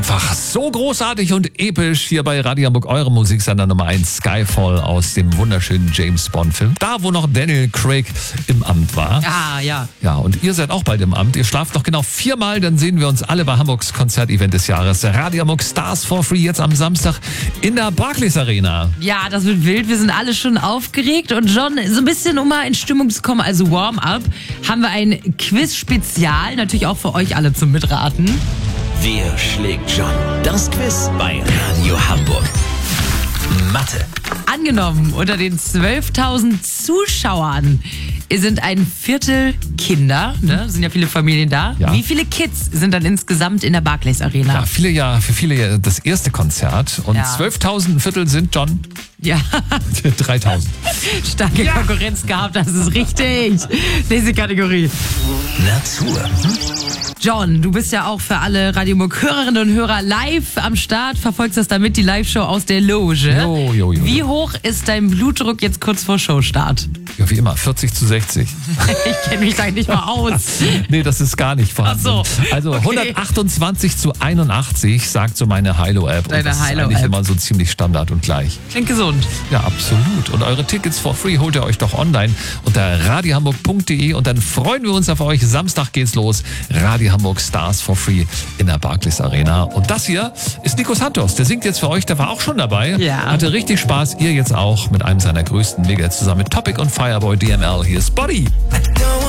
einfach so großartig und episch hier bei Radio Hamburg, eure Musiksender Nummer 1, Skyfall aus dem wunderschönen James Bond-Film. Da, wo noch Daniel Craig im Amt war. Ah, ja. Ja, und ihr seid auch bald im Amt. Ihr schlaft noch genau 4-mal, dann sehen wir uns alle bei Hamburgs Konzertevent des Jahres. Radio Hamburg Stars for Free jetzt am Samstag in der Barclays Arena. Ja, das wird wild. Wir sind alle schon aufgeregt. Und John, so ein bisschen, um mal in Stimmung zu kommen, also Warm-up, haben wir ein Quiz-Spezial, natürlich auch für euch alle zum Mitraten. Wer schlägt John? Das Quiz bei Radio Hamburg. Mathe. Angenommen, unter den 12.000 Zuschauern sind ein Viertel Kinder, ne? Sind ja viele Familien da. Ja. Wie viele Kids sind dann insgesamt in der Barclays Arena? Ja, für viele das erste Konzert. Und Ja. 12.000 ein Viertel sind, John, Ja, 3.000. starke Konkurrenz gehabt, das ist richtig. Nächste Kategorie. Natur. John, du bist ja auch für alle Radio Hamburg Hörerinnen und Hörer live am Start, verfolgst das damit, die Live-Show aus der Loge. Jo. Wie hoch ist dein Blutdruck jetzt kurz vor Showstart? Ja, wie immer, 40:60. Ich kenne mich da nicht mal aus. Nee, das ist gar nicht vorhanden. Ach so, Also okay. 128:81 sagt so meine Hilo-App. Deine und das ist Hilo-App. eigentlich immer so ziemlich Standard und gleich. Klingt gesund. Ja, absolut. Und eure Tickets for free holt ihr euch doch online unter radiohamburg.de und dann freuen wir uns auf euch. Samstag geht's los. Radio Hamburg Stars for Free in der Barclays Arena. Und das hier ist Nico Santos. Der singt jetzt für euch. Der war auch schon dabei. Ja. Hatte richtig Spaß. Ihr jetzt auch mit einem seiner größten Mega zusammen mit Topic und Fireboy DML. Hier ist Body.